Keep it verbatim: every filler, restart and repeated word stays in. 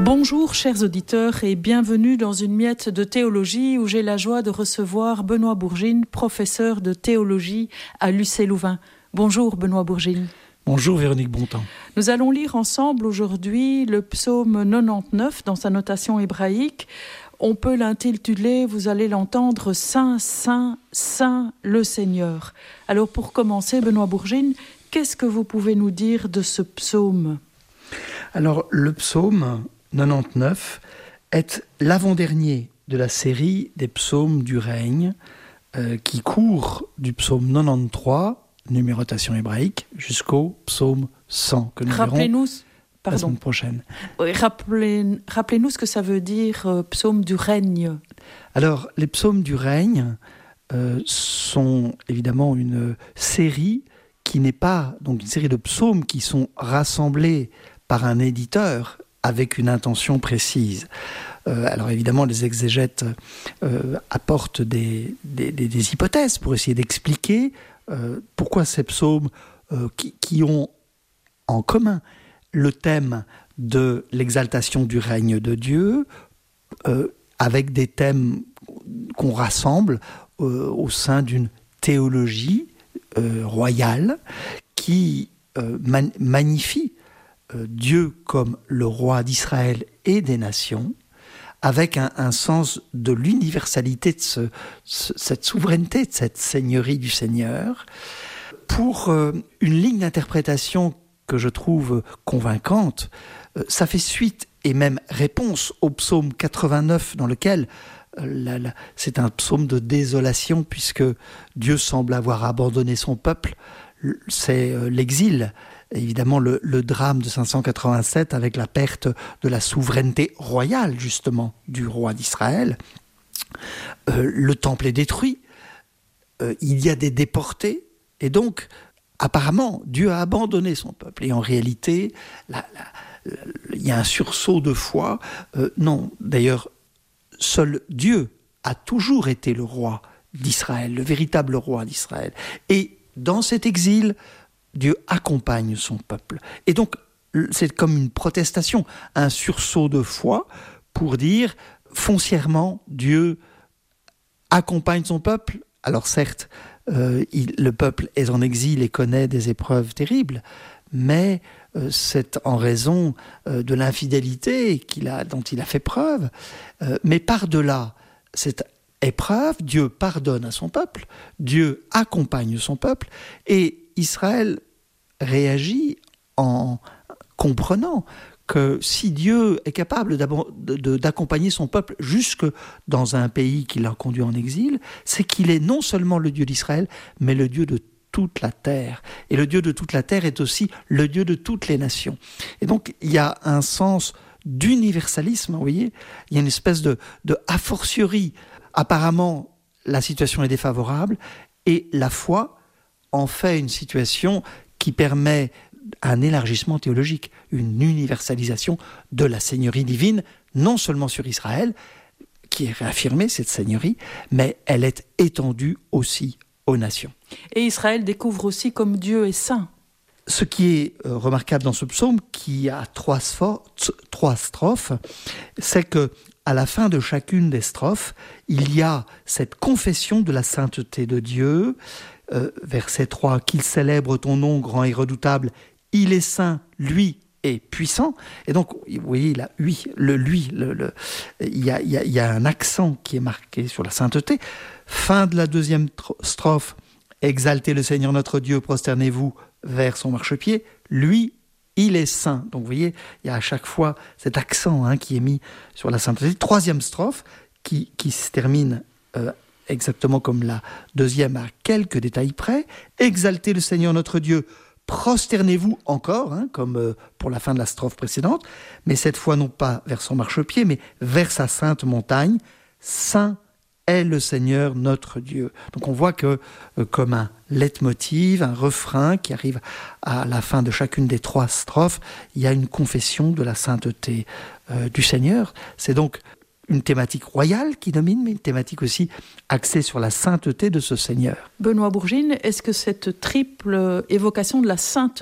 Bonjour chers auditeurs et bienvenue dans une miette de théologie où j'ai la joie de recevoir Benoît Bourgine, professeur de théologie à l'U C Louvain. Bonjour Benoît Bourgine. Bonjour Véronique Bontemps. Nous allons lire ensemble aujourd'hui le psaume quatre-vingt-dix-neuf dans sa notation hébraïque. On peut l'intituler, vous allez l'entendre, Saint, Saint, Saint le Seigneur. Alors pour commencer, Benoît Bourgine, qu'est-ce que vous pouvez nous dire de ce psaume ? Alors le psaume quatre-vingt-dix-neuf est l'avant-dernier de la série des psaumes du règne euh, qui court du psaume quatre-vingt-treize, numérotation hébraïque, jusqu'au psaume cent que nous Rappelez-nous, verrons pardon. la semaine prochaine. Oui, rappelez, rappelez-nous ce que ça veut dire euh, psaume du règne. Alors les psaumes du règne euh, sont évidemment une série qui n'est pas donc une série de psaumes qui sont rassemblés par un éditeur avec une intention précise. Euh, alors évidemment, les exégètes euh, apportent des, des, des, des hypothèses pour essayer d'expliquer euh, pourquoi ces psaumes euh, qui, qui ont en commun le thème de l'exaltation du règne de Dieu, euh, avec des thèmes qu'on rassemble euh, au sein d'une théologie euh, royale qui euh, man- magnifie Dieu comme le roi d'Israël et des nations, avec un, un sens de l'universalité de ce, ce, cette souveraineté, de cette seigneurie du Seigneur, pour euh, une ligne d'interprétation que je trouve convaincante. Euh, ça fait suite et même réponse au psaume quatre-vingt-neuf, dans lequel euh, la, la, c'est un psaume de désolation, puisque Dieu semble avoir abandonné son peuple. C'est euh, l'exil. Évidemment, le, le drame de cinq cent quatre-vingt-sept avec la perte de la souveraineté royale, justement, du roi d'Israël. Euh, le temple est détruit. Euh, il y a des déportés. Et donc, apparemment, Dieu a abandonné son peuple. Et en réalité, la, la, la, il y a un sursaut de foi. Euh, non, d'ailleurs, seul Dieu a toujours été le roi d'Israël, le véritable roi d'Israël. Et dans cet exil, Dieu accompagne son peuple. Et donc, c'est comme une protestation, un sursaut de foi pour dire, foncièrement, Dieu accompagne son peuple. Alors certes, euh, il, le peuple est en exil et connaît des épreuves terribles, mais euh, c'est en raison euh, de l'infidélité qu'il a, dont il a fait preuve. Euh, mais par-delà cette épreuve, Dieu pardonne à son peuple, Dieu accompagne son peuple, et Israël réagit en comprenant que si Dieu est capable de, de, d'accompagner son peuple jusque dans un pays qui l'a conduit en exil, c'est qu'il est non seulement le Dieu d'Israël, mais le Dieu de toute la terre. Et le Dieu de toute la terre est aussi le Dieu de toutes les nations. Et donc, il y a un sens d'universalisme, vous voyez, il y a une espèce de, de a fortiori. Apparemment, la situation est défavorable, et la foi en fait une situation qui permet un élargissement théologique, une universalisation de la seigneurie divine, non seulement sur Israël, qui est réaffirmée, cette seigneurie, mais elle est étendue aussi aux nations. Et Israël découvre aussi comme Dieu est saint. Ce qui est euh, remarquable dans ce psaume, qui a trois, spho- trois strophes, c'est que à la fin de chacune des strophes, il y a cette confession de la sainteté de Dieu. Euh, verset trois, qu'il célèbre ton nom grand et redoutable, il est saint, lui est puissant. Et donc, vous voyez, il a oui, le lui, le, le, il, y a, il, y a, il y a un accent qui est marqué sur la sainteté. Fin de la deuxième tro- strophe, exaltez le Seigneur notre Dieu, prosternez-vous vers son marchepied, lui, il est saint. Donc, vous voyez, il y a à chaque fois cet accent hein, qui est mis sur la sainteté. Troisième strophe, qui, qui se termine euh, exactement comme la deuxième, à quelques détails près. Exaltez le Seigneur notre Dieu, prosternez-vous encore, hein, comme euh, pour la fin de la strophe précédente, mais cette fois non pas vers son marchepied, mais vers sa sainte montagne. Saint est le Seigneur notre Dieu. Donc on voit que, euh, comme un leitmotiv, un refrain qui arrive à la fin de chacune des trois strophes, il y a une confession de la sainteté euh, du Seigneur. C'est donc une thématique royale qui domine, mais une thématique aussi axée sur la sainteté de ce Seigneur. Benoît Bourgine, est-ce que cette triple évocation de la sainteté